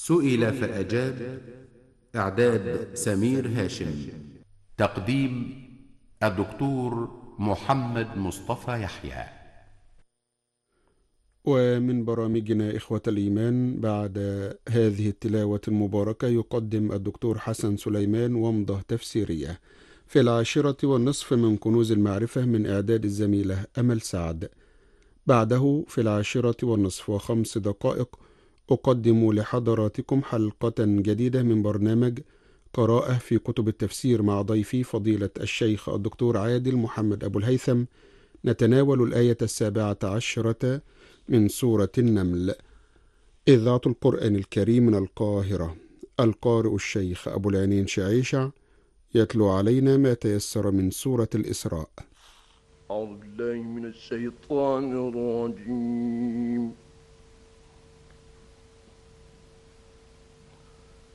سئل فأجاب. إعداد سمير هاشم. تقديم الدكتور محمد مصطفى يحيى. ومن برامجنا إخوة الإيمان، بعد هذه التلاوة المباركة يقدم الدكتور حسن سليمان ومضة تفسيرية في 10:30 من كنوز المعرفة من إعداد الزميلة أمل سعد. بعده في 10:05 أقدم لحضراتكم حلقة جديدة من برنامج قراءة في كتب التفسير مع ضيفي فضيلة الشيخ الدكتور عادل محمد أبو الهيثم. نتناول الآية 17 من سورة النمل. إذاعة القرآن الكريم من القاهرة. القارئ الشيخ أبو العينين شعيشع يتلو علينا ما تيسر من سورة الإسراء. أعوذ بالله من الشيطان الرجيم.